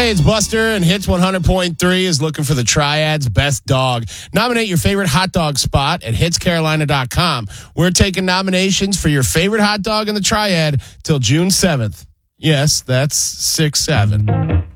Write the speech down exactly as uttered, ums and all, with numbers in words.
Hey, it's Buster, and Hits one hundred point three is looking for the Triad's best dog. Nominate your favorite hot dog spot at hits carolina dot com. We're taking nominations for your favorite hot dog in the Triad till June seventh. Yes, that's six seven.